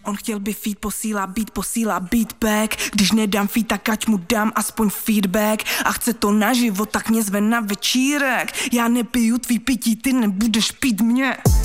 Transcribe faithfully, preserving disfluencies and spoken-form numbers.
On chtěl by feed, posílá beat, posílá beatback. Když nedám feed, tak ať mu dám aspoň feedback. A chce to naživo, tak mě zve na večírek. Já nepiju tvý pití, ty nebudeš pít mě.